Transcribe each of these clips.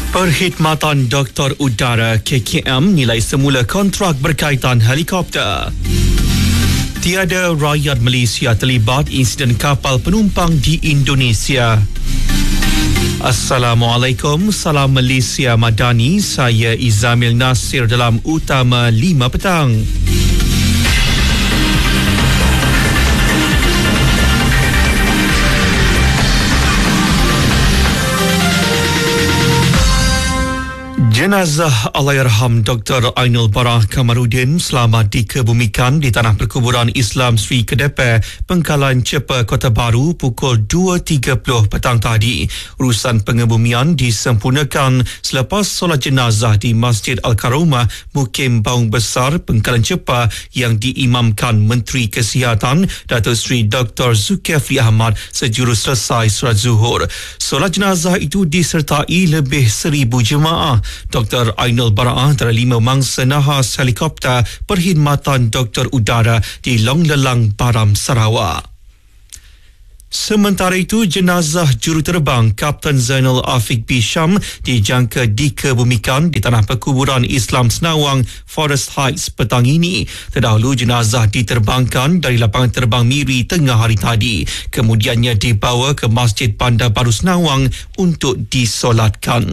Perkhidmatan Doktor Udara KKM nilai semula kontrak berkaitan helikopter. Tiada rakyat Malaysia terlibat insiden kapal penumpang di Indonesia. Assalamualaikum, salam Malaysia Madani. Saya Izamil Nasir dalam Utama 5 petang. Jenazah Allahyarham Dr. Ainul Barah Kamarudin selamat dikebumikan di Tanah Perkuburan Islam Sri Kedepe, Pengkalan Cepa, Kota Baru pukul 2.30 petang tadi. Urusan pengebumian disempurnakan selepas solat jenazah di Masjid Al-Karomah, Mukim Baung Besar, Pengkalan Cepa yang diimamkan Menteri Kesihatan Datuk Seri Dr. Zulkifli Ahmad sejurus selesai solat zuhur. Solat jenazah itu disertai lebih 1,000 jemaah. Dr. Ainul Barah antara 5 mangsa nahas helikopter perkhidmatan Doktor Udara di Long Lelang, Baram, Sarawak. Sementara itu, jenazah juruterbang Kapten Zainal Afiq Bisham dijangka dikebumikan di Tanah Perkuburan Islam Senawang, Forest Heights petang ini. Terdahulu jenazah diterbangkan dari lapangan terbang Miri tengah hari tadi. Kemudiannya dibawa ke Masjid Bandar Baru Senawang untuk disolatkan.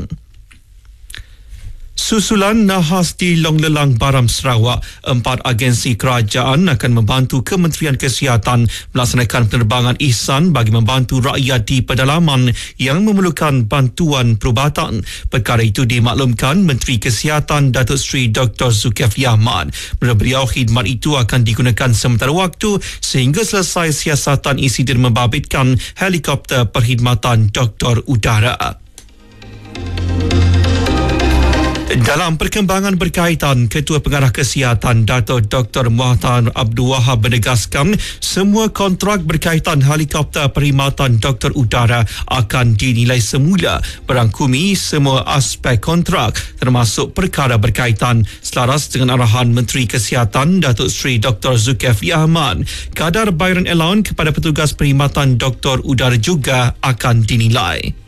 Susulan nahas di Long Lelang, Baram, Sarawak, 4 agensi kerajaan akan membantu Kementerian Kesihatan melaksanakan penerbangan ihsan bagi membantu rakyat di pedalaman yang memerlukan bantuan perubatan. Perkara itu dimaklumkan Menteri Kesihatan Datuk Seri Dr. Zulkifli Ahmad. Menurut beliau, khidmat itu akan digunakan sementara waktu sehingga selesai siasatan insiden membabitkan helikopter perkhidmatan Doktor Udara. Dalam perkembangan berkaitan, Ketua Pengarah Kesihatan Datuk Dr. Muhtar Abdul Wahab menegaskan semua kontrak berkaitan helikopter perkhidmatan Doktor Udara akan dinilai semula berangkumi semua aspek kontrak termasuk perkara berkaitan. Selaras dengan arahan Menteri Kesihatan Datuk Seri Dr. Zulkifli Ahmad, kadar bayaran allowance kepada petugas perkhidmatan Doktor Udara juga akan dinilai.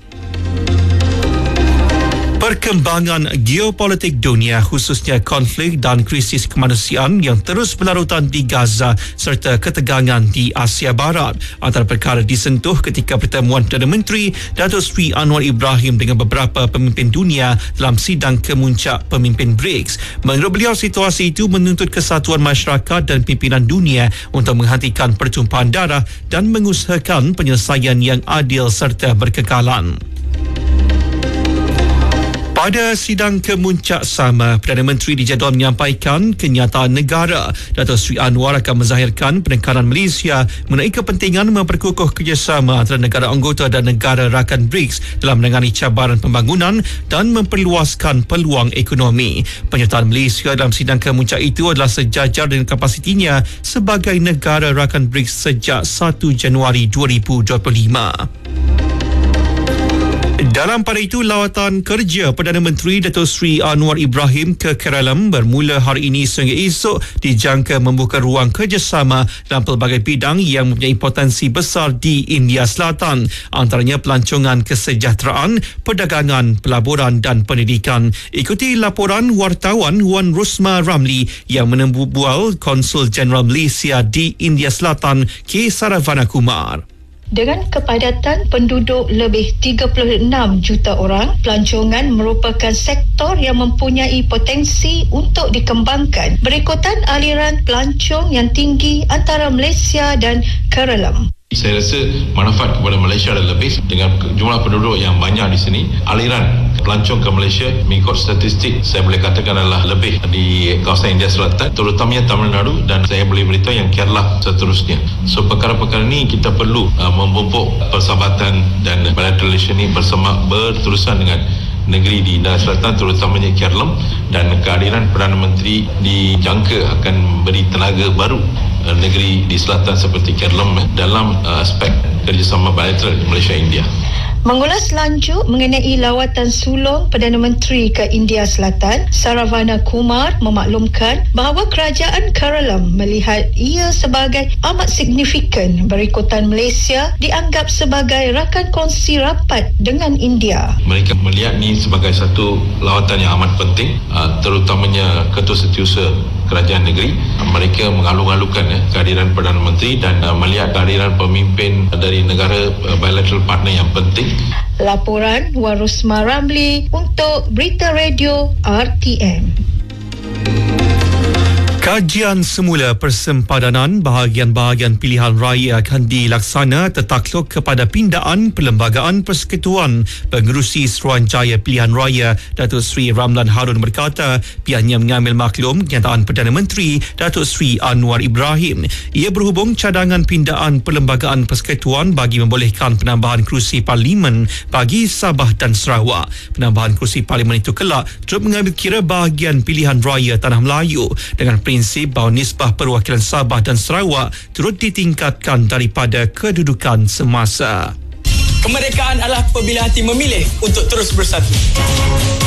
Perkembangan geopolitik dunia khususnya konflik dan krisis kemanusiaan yang terus berlarutan di Gaza serta ketegangan di Asia Barat antara perkara disentuh ketika pertemuan Perdana Menteri Datuk Seri Anwar Ibrahim dengan beberapa pemimpin dunia dalam sidang kemuncak pemimpin BRICS. Menurut beliau, situasi itu menuntut kesatuan masyarakat dan pimpinan dunia untuk menghentikan pertumpahan darah dan mengusahakan penyelesaian yang adil serta berkekalan. Pada sidang kemuncak sama, Perdana Menteri dijadual menyampaikan kenyataan negara. Datuk Seri Anwar akan menzahirkan penekanan Malaysia mengenai kepentingan memperkukuh kerjasama antara negara anggota dan negara rakan BRICS dalam menangani cabaran pembangunan dan memperluaskan peluang ekonomi. Penyertaan Malaysia dalam sidang kemuncak itu adalah sejajar dengan kapasitinya sebagai negara rakan BRICS sejak 1 Januari 2025. Dalam pada itu, lawatan kerja Perdana Menteri Datuk Seri Anwar Ibrahim ke Kerala bermula hari ini sehingga esok dijangka membuka ruang kerjasama dalam pelbagai bidang yang mempunyai potensi besar di India Selatan, antaranya pelancongan kesejahteraan, perdagangan, pelaburan dan pendidikan. Ikuti laporan wartawan Wan Rusma Ramli yang menembual Konsul Jeneral Malaysia di India Selatan K. Saravana Kumar. Dengan kepadatan penduduk lebih 36 juta orang, pelancongan merupakan sektor yang mempunyai potensi untuk dikembangkan berikutan aliran pelancong yang tinggi antara Malaysia dan Kerala. Saya rasa manfaat kepada Malaysia adalah lebih dengan jumlah penduduk yang banyak di sini. Aliran pelancong ke Malaysia mengikut statistik saya boleh katakan adalah lebih di kawasan India Selatan, terutamanya Tamil Nadu, dan saya boleh beritahu yang Kerala seterusnya. So perkara-perkara ini kita perlu memupuk persahabatan dan bilateral relation ini berterusan dengan negeri di India Selatan, terutamanya Kerala, dan kehadiran Perdana Menteri dijangka akan beri tenaga baru negeri di selatan seperti Kerala dalam aspek kerjasama bilateral Malaysia-India. Mengulas lanjut mengenai lawatan sulung Perdana Menteri ke India Selatan, Saravana Kumar memaklumkan bahawa kerajaan Kerala melihat ia sebagai amat signifikan berikutan Malaysia dianggap sebagai rakan kongsi rapat dengan India. Mereka melihat ini sebagai satu lawatan yang amat penting, terutamanya Ketua Setiausaha Kerajaan Negeri. Mereka mengalu-alukan kehadiran Perdana Menteri dan melihat kehadiran pemimpin dari negara bilateral partner yang penting. Laporan Warusma Ramli untuk Berita Radio RTM. Kajian semula persempadanan bahagian-bahagian pilihan raya akan dilaksana tertakluk kepada pindaan Perlembagaan Persekutuan Pengerusi Suruhanjaya Pilihan Raya. Datuk Seri Ramlan Harun berkata pihaknya mengambil maklum kenyataan Perdana Menteri Datuk Seri Anwar Ibrahim. Ia berhubung cadangan pindaan Perlembagaan Persekutuan bagi membolehkan penambahan kerusi Parlimen bagi Sabah dan Sarawak. Penambahan kerusi Parlimen itu kelak turut mengambil kira bahagian pilihan raya Tanah Melayu dengan prinsip bahawa nisbah perwakilan Sabah dan Sarawak turut ditingkatkan daripada kedudukan semasa. Kemerdekaan adalah apabila hati memilih untuk terus bersatu.